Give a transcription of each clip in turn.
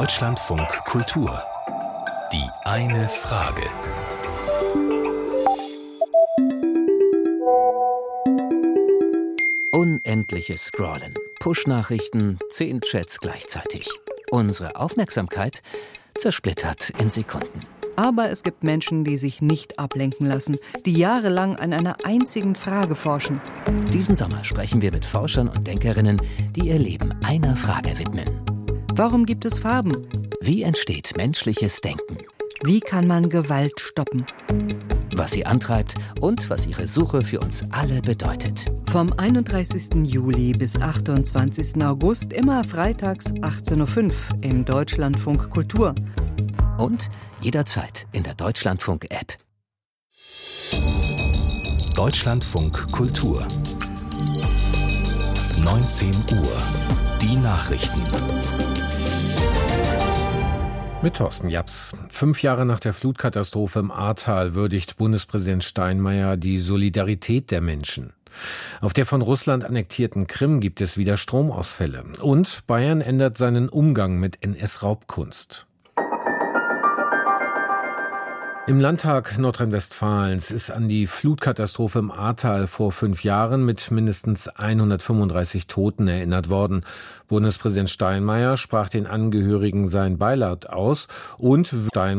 Deutschlandfunk Kultur. Die eine Frage. Unendliches Scrollen, Push-Nachrichten, 10 Chats gleichzeitig. Unsere Aufmerksamkeit zersplittert in Sekunden. Aber es gibt Menschen, die sich nicht ablenken lassen, die jahrelang an einer einzigen Frage forschen. Diesen Sommer sprechen wir mit Forschern und Denkerinnen, die ihr Leben einer Frage widmen. Warum gibt es Farben? Wie entsteht menschliches Denken? Wie kann man Gewalt stoppen? Was sie antreibt und was ihre Suche für uns alle bedeutet. Vom 31. Juli bis 28. August, immer freitags 18.05 Uhr im Deutschlandfunk Kultur. Und jederzeit in der Deutschlandfunk-App. Deutschlandfunk Kultur. 19 Uhr. Die Nachrichten. Mit Thorsten Japs. 5 Jahre nach der Flutkatastrophe im Ahrtal würdigt Bundespräsident Steinmeier die Solidarität der Menschen. Auf der von Russland annektierten Krim gibt es wieder Stromausfälle. Und Bayern ändert seinen Umgang mit NS-Raubkunst. Im Landtag Nordrhein-Westfalens ist an die Flutkatastrophe im Ahrtal vor 5 Jahren mit mindestens 135 Toten erinnert worden. Bundespräsident Steinmeier sprach den Angehörigen sein Beileid aus und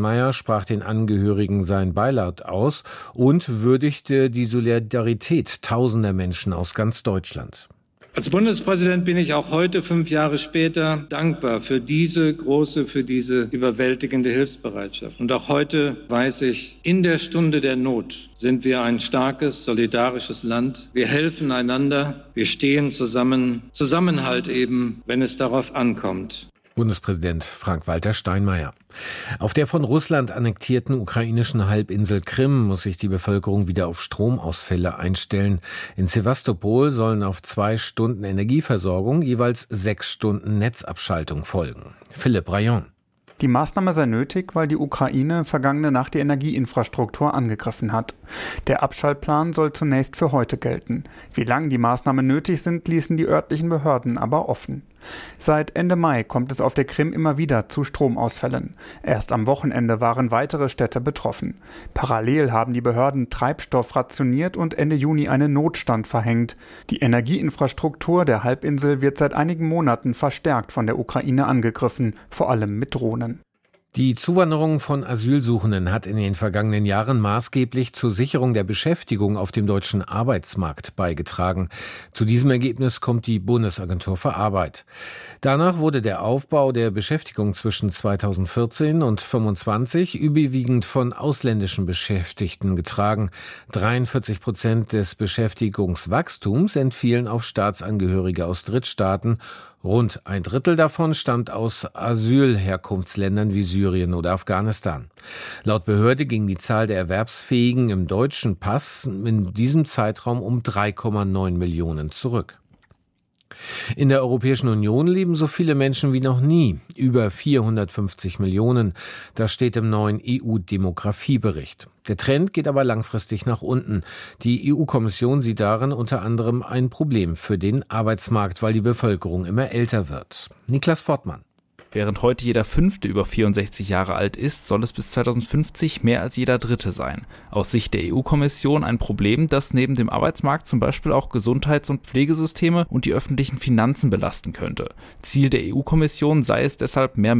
würdigte die Solidarität tausender Menschen aus ganz Deutschland. Als Bundespräsident bin ich auch heute, 5 Jahre später, dankbar für diese überwältigende Hilfsbereitschaft. Und auch heute weiß ich, in der Stunde der Not sind wir ein starkes, solidarisches Land. Wir helfen einander, wir stehen zusammen. Zusammenhalt eben, wenn es darauf ankommt. Bundespräsident Frank-Walter Steinmeier. Auf der von Russland annektierten ukrainischen Halbinsel Krim muss sich die Bevölkerung wieder auf Stromausfälle einstellen. In Sewastopol sollen auf 2 Stunden Energieversorgung jeweils 6 Stunden Netzabschaltung folgen. Philipp Rayon. Die Maßnahme sei nötig, weil die Ukraine vergangene Nacht die Energieinfrastruktur angegriffen hat. Der Abschaltplan soll zunächst für heute gelten. Wie lange die Maßnahmen nötig sind, ließen die örtlichen Behörden aber offen. Seit Ende Mai kommt es auf der Krim immer wieder zu Stromausfällen. Erst am Wochenende waren weitere Städte betroffen. Parallel haben die Behörden Treibstoff rationiert und Ende Juni einen Notstand verhängt. Die Energieinfrastruktur der Halbinsel wird seit einigen Monaten verstärkt von der Ukraine angegriffen, vor allem mit Drohnen. Die Zuwanderung von Asylsuchenden hat in den vergangenen Jahren maßgeblich zur Sicherung der Beschäftigung auf dem deutschen Arbeitsmarkt beigetragen. Zu diesem Ergebnis kommt die Bundesagentur für Arbeit. Danach wurde der Aufbau der Beschäftigung zwischen 2014 und 2025 überwiegend von ausländischen Beschäftigten getragen. 43% des Beschäftigungswachstums entfielen auf Staatsangehörige aus Drittstaaten. Rund 1/3 davon stammt aus Asylherkunftsländern wie Syrien oder Afghanistan. Laut Behörde ging die Zahl der Erwerbsfähigen im deutschen Pass in diesem Zeitraum um 3,9 Millionen zurück. In der Europäischen Union leben so viele Menschen wie noch nie, über 450 Millionen. Das steht im neuen EU-Demografiebericht. Der Trend geht aber langfristig nach unten. Die EU-Kommission sieht darin unter anderem ein Problem für den Arbeitsmarkt, weil die Bevölkerung immer älter wird. Niklas Fortmann. Während heute jeder 5. über 64 Jahre alt ist, soll es bis 2050 mehr als jeder 3. sein. Aus Sicht der EU-Kommission ein Problem, das neben dem Arbeitsmarkt zum Beispiel auch Gesundheits- und Pflegesysteme und die öffentlichen Finanzen belasten könnte. Ziel der EU-Kommission sei es deshalb, mehr